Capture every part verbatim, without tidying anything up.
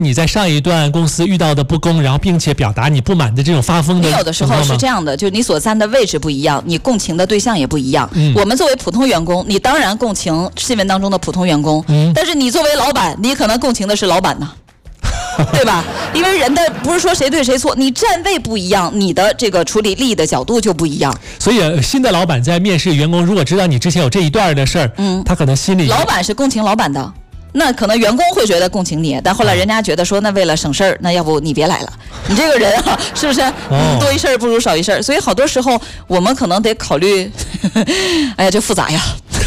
你在上一段公司遇到的不公，然后并且表达你不满的这种发疯的， 你有的时候是这样的，就是你所站的位置不一样，你共情的对象也不一样。嗯、我们作为普通员工，你当然共情新闻当中的普通员工，嗯、但是你作为老板，你可能共情的是老板呢。对吧？因为人的不是说谁对谁错，你站位不一样，你的这个处理利益的角度就不一样。 所以新的老板在面试员工，如果知道你之前有这一段的事儿，嗯，他可能心里老板是共情老板的。那可能员工会觉得共情你，但后来人家觉得说，那为了省事儿，那要不你别来了，你这个人啊，是不是、嗯、多一事儿不如少一事儿？所以好多时候我们可能得考虑，哎呀，这复杂呀。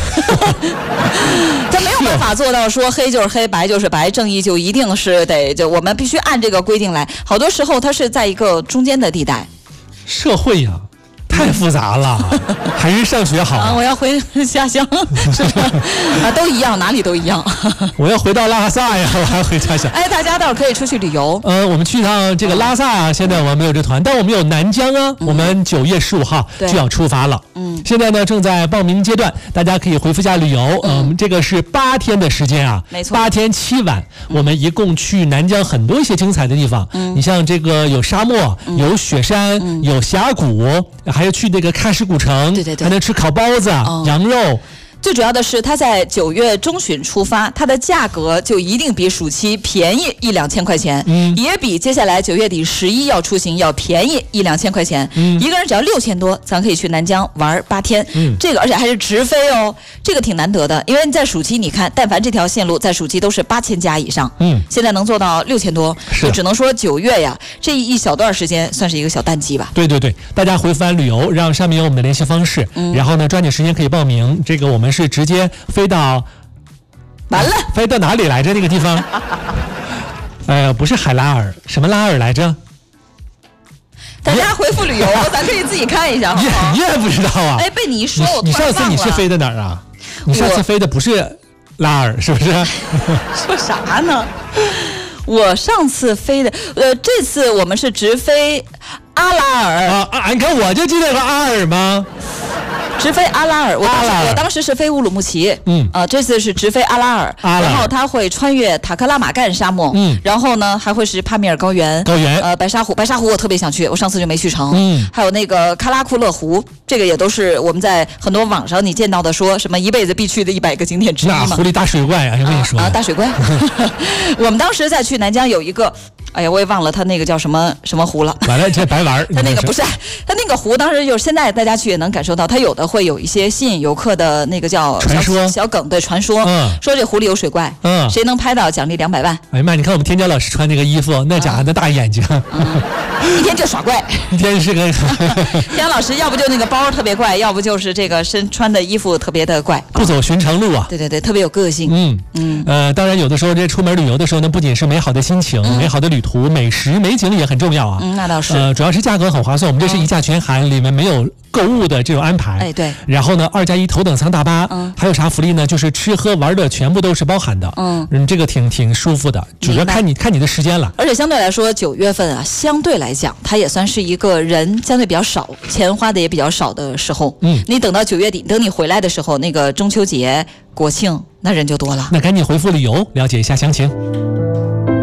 他没有办法做到说黑就是黑，白就是白，正义就一定是得就我们必须按这个规定来。好多时候它是在一个中间的地带。 社会呀、啊。太复杂了，还是上学好、 啊。我要回家乡，是不是？啊，都一样，哪里都一样。 我要回到拉萨呀，我还要回家乡。 哎，大家倒是可以出去旅游。 呃，我们去趟这个拉萨啊，现在我们没有这团，但我们有南疆啊，嗯、我们九月十五号就要出发了。嗯，现在呢正在报名阶段，大家可以回复一下旅游。嗯、呃，这个是八天的时间啊， 没错， 八天七晚，我们一共去南疆很多一些精彩的地方。嗯，你像这个有沙漠，嗯、有雪山，嗯、有峡谷，还。还要去那个喀什古城， 对对对， 还能吃烤包子、哦、羊肉。 最主要的是，它在九月中旬出发，它的价格就一定比暑期便宜一两千块钱，嗯，也比接下来九月底十一要出行要便宜一两千块钱，嗯，一个人只要六千多，咱可以去南疆玩八天，嗯，这个而且还是直飞哦，这个挺难得的，因为在暑期你看，但凡这条线路在暑期都是八千加以上，嗯，现在能做到六千多，就只能说九月呀，这一小段时间算是一个小淡季吧。 对对对，大家回复完旅游，让上面有我们的联系方式，嗯，然后呢，抓紧时间可以报名，这个我们。是直接飞到， 完了， 飞到哪里来着？那个地方，呃，不是海拉尔，什么拉尔来着？ 大家回复旅游，咱可以自己看一下。 你你也不知道啊？ 哎，被你一说，我你上次你是飞的哪儿啊？你上次飞的不是拉尔，是不是？ 说啥呢？我上次飞的，呃，这次我们是直飞阿拉尔啊啊！你看，我就记得个阿尔吗？ 直飞阿拉尔，我当时我当时是飞乌鲁木齐，嗯，呃，这次是直飞阿拉尔，阿拉尔然后它会穿越塔克拉玛干沙漠，嗯，然后呢还会是帕米尔高原， 高原， 呃，白沙湖，白沙湖我特别想去，我上次就没去成，嗯，还有那个喀拉库勒湖，这个也都是我们在很多网上你见到的说什么一辈子必去的一百个景点之一嘛。 那湖里大水怪啊，我跟你说啊，大水怪。我们当时在去南疆有一个。哎呀，我也忘了他那个叫什么什么湖了。 完了，这白玩。 他那个不是，他那个湖当时就是现在大家去也能感受到，他有的会有一些吸引游客的那个叫传说小梗对传说，嗯，说这湖里有水怪，嗯，谁能拍到奖励两百万。 哎呀妈，你看我们天骄老师穿那个衣服，那家伙那大眼睛， 嗯，一天就耍怪， 一天是个。 天骄老师要不就那个包特别怪，要不就是这个身穿的衣服特别的怪， 不走寻常路啊。 对对对，特别有个性。 嗯嗯呃，当然有的时候这出门旅游的时候呢，不仅是美好的心情、嗯、美好的旅途，美食。美景也很重要啊， 嗯，那倒是。 呃，主要是价格很划算，我们这是一价全含，里面没有购物的这种安排。 哎，对。 然后呢，二加一头等舱大巴，嗯，还有啥福利呢？就是吃喝玩的全部都是包含的，嗯，嗯，这个挺挺舒服的，主要看你看你的时间了。 而且相对来说，九月份啊，相对来讲，它也算是一个人相对比较少，钱花的也比较少的时候。嗯，你等到九月底，等你回来的时候，那个中秋节、国庆，那人就多了。 那赶紧回复旅游，了解一下详情。